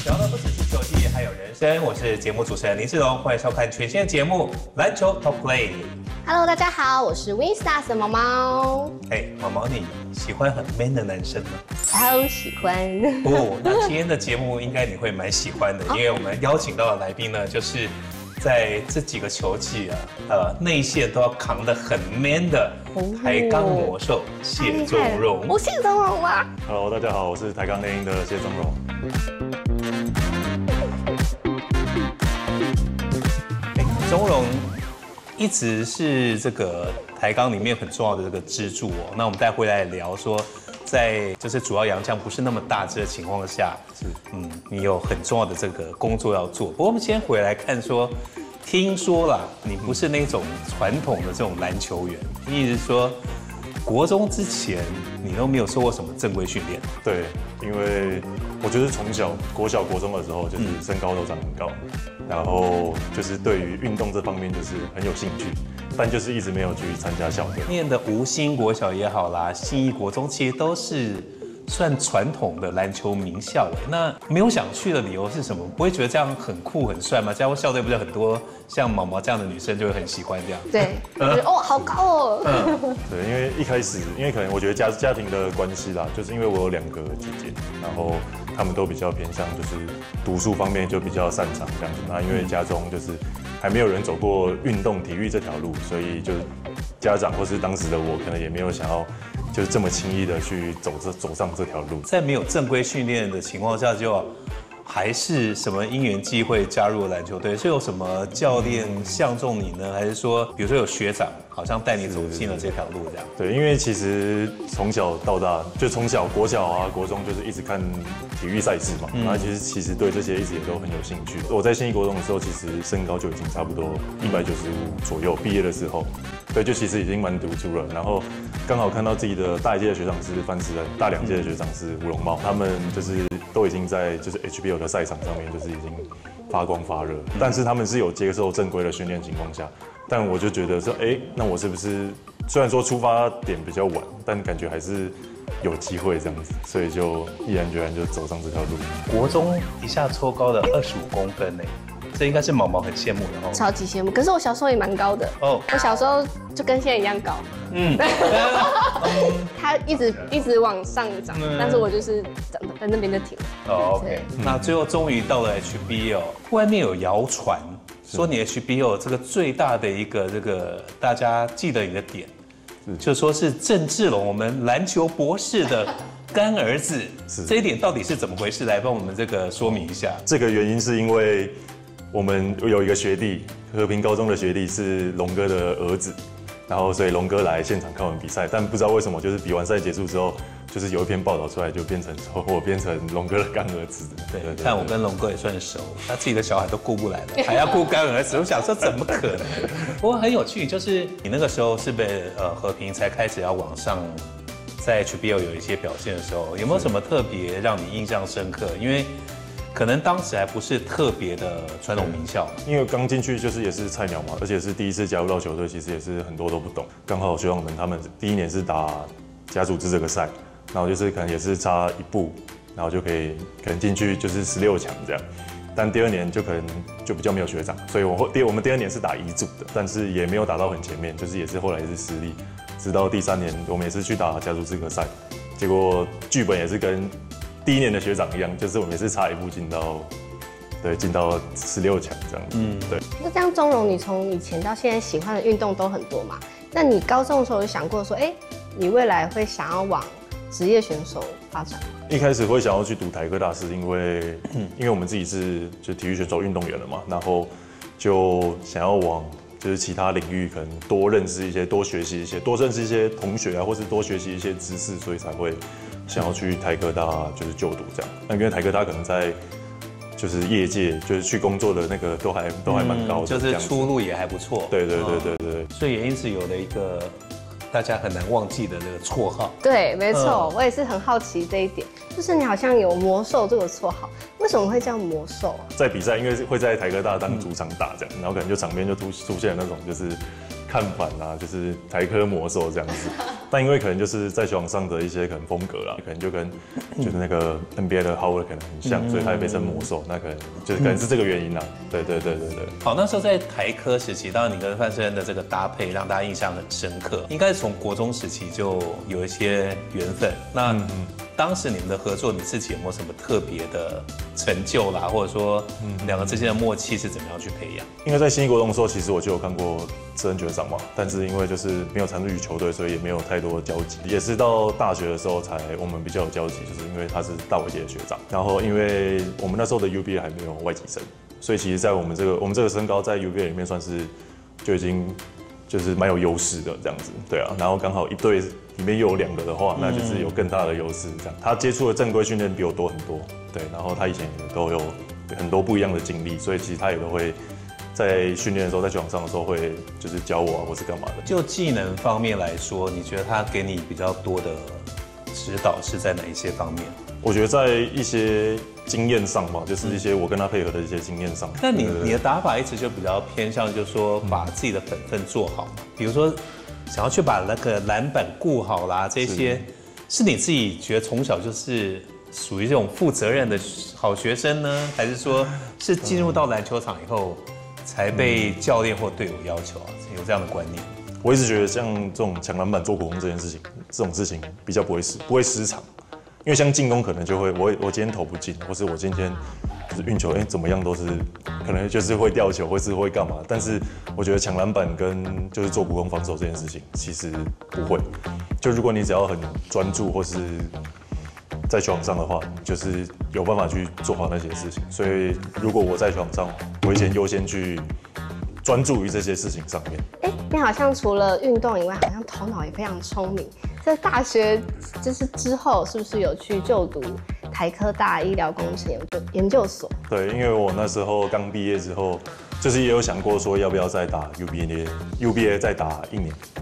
聊的不只是球技，还有人生。我是节目主持人林志荣，欢迎收看全新的节目《篮球 Talk Play》。 Hello， 大家好，我是 Winstars 的毛毛。 毛毛，你喜欢很 man 的男生吗？ 超喜欢。 哦，那今天的节目应该你会蛮喜欢的，因为我们邀请到的来宾呢，就是在这几个球季内线都要扛得很 man 的台钢魔兽谢宗荣。 我谢宗荣吗 ？Hello， 大家好，我是台钢内鹰的谢宗荣。 宗荣一直是这个台钢里面很重要的这个支柱哦。那我们待会来聊说，在就是主要洋将不是那么大只的情况下，你有很重要的这个工作要做。不过我们先回来看说，听说啦，你不是那种传统的这种篮球员，意思是说，国中之前你都没有受过什么正规训练。 对，因为我就是从小国小、国中的时候，就是身高都长很高，然后就是对于运动这方面就是很有兴趣，但就是一直没有去参加校队。 念的吴兴国小也好啦，信义国中其实都是算传统的篮球名校哎。那没有想去的理由是什么？不会觉得这样很酷很帅吗？加入校队不是很多像毛毛这样的女生就会很喜欢这样？ 对，哦，好高哦。 对，因为一开始，因为可能我觉得家庭的关系啦，就是因为我有2个姐姐，然后他们都比较偏向就是读书方面就比较擅长这样子。那因为家中就是还没有人走过运动体育这条路，所以就是家长或是当时的我可能也没有想要就是这么轻易的去走上这条路。 在没有正规训练的情况下，就还是什么因缘际会加入了篮球队？是有什么教练相中你呢？还是说，比如说有学长好像带你走进了这条路这样？ 对，因为其实从小到大，就从小国小啊、国中就是一直看体育赛事嘛，然后其实对这些一直也都很有兴趣。我在信义国中的时候，其实身高就已经差不多195左右，毕业的时候，对，就其实已经蛮突出了。然后刚好看到自己的大1届的学长是范思恩，大2届的学长是吴龙茂，他们就是都已经在就是 HBL 的赛场上面就是已经发光发热，但是他们是有接受正规的训练情况下，但我就觉得说，那我是不是虽然说出发点比较晚，但感觉还是有机会这样子，所以就毅然决然就走上这条路。 国中一下抽高了25公分呢，这应该是毛毛很羡慕的哦。 超级羡慕，可是我小时候也蛮高的哦，我小时候就跟现在一样高。他一直往上涨，但是我就是在那边就停了。 OK，那最后终于到了 HBL， 外面有谣传说你 HBL 这个最大的一个这个大家记得你的点，就说是郑志龙我们篮球博士的干儿子，这一点到底是怎么回事？来帮我们这个说明一下。 这个原因是因为我们有一个学弟，和平高中的学弟是龙哥的儿子。然后，所以龙哥来现场看我们比赛，但不知道为什么，就是比完赛结束之后，就是有一篇报道出来，就变成说我变成龙哥的干儿子。 对，看我跟龙哥也算熟，他自己的小孩都顾不来了，还要顾干儿子，我想说怎么可能？不过很有趣，就是你那个时候是被和平才开始要往上，在 HBL 有一些表现的时候，有没有什么特别让你印象深刻？因为可能当时还不是特别的传统名校， 因为刚进去就是也是菜鸟嘛，而且是第一次加入到球队，其实也是很多都不懂。刚好学长们他们第1年是打甲组织这个赛，然后就是可能也是差1步，然后就可能进去就是16强这样。但第2年就可能就比较没有学长，所以我们第2年是打乙组的，但是也没有打到很前面，就是也是后来也是失利，直到第3年我们也是去打甲组资格赛，结果剧本也是跟第1年的学长一样，就是我们也是差1步进到16强这样子。对。 那这样宗荣，你从以前到现在喜欢的运动都很多嘛？那你高中的时候有想过说，你未来会想要往职业选手发展吗？ 一开始会想要去读台科大，是因为我们自己是就体育选手运动员了嘛，然后就想要往就是其他领域可能多认识一些、多学习一些、多认识一些同学啊，或是多学习一些知识，所以才会想要去台科大就是就读这样。那因为台科大可能在就是业界就是去工作的那个都还蛮高的， 就是出路也还不错。 对， 所以也因此有了一个大家很难忘记的这个绰号。 对，没错，我也是很好奇这一点，就是你好像有魔兽这个绰号，为什么会叫魔兽啊？ 在比赛，因为会在台科大当主场打这样，然后可能就场边就出现那种就是看板啊，就是台科魔兽这样子。 但因为可能就是在球场上的一些可能风格啦，可能就跟就是那个 NBA 的 Howard 可能很像，所以他也被称魔兽，那可能是这个原因啦。对。 好，那时候在台科时期，当然你跟范世恩的这个搭配让大家印象很深刻，应该是从国中时期就有一些缘分。那当时你们的合作，你自己有没有什么特别的成就啦，或者说两个之间的默契是怎么样去培养？ 因为在新一国中的时候，其实我就有看过智恩学长嘛，但是因为就是没有参与球队，所以也没有太多的交集。也是到大学的时候才我们比较有交集，就是因为他是大伟杰的学长，然后因为我们那时候的 UBA 还没有外籍生，所以其实在我们这个身高在 UBA 里面算是就已经就是蛮有优势的这样子，对啊。然后刚好一队里面又有2个的话，那就是有更大的优势这样。他接触的正规训练比我多很多，对，然后他以前也都有很多不一样的经历，所以其实他也都会在训练的时候，在球场上的时候会就是教我啊，或是干嘛的。 就技能方面来说，你觉得他给你比较多的指导是在哪一些方面？ 我觉得在一些经验上吧，就是一些我跟他配合的一些经验上。 但你的打法一直就比较偏向，就是说把自己的本分做好嘛，比如说想要去把那个篮板顾好啦，这些是你自己觉得从小就是属于这种负责任的好学生呢，还是说是进入到篮球场以后才被教练或队友要求啊？有这样的观念？ 我一直觉得像这种抢篮板做苦工这种事情比较不会失常。因为像进攻可能就会，我今天投不进，或是我今天就是运球，怎么样都是可能就是会掉球，或是会干嘛。但是我觉得抢篮板跟就是做苦攻防守这件事情，其实不会。就如果你只要很专注，或是在球场上的话，就是有办法去做好那些事情。所以如果我在球场上，我会优先去专注于这些事情上面。 你好像除了运动以外，好像头脑也非常聪明。在大学就是之后，是不是有去就读台科大医疗工程研究所？ 对，因为我那时候刚毕业之后，就是也有想过说要不要再打 UBA 再打1年。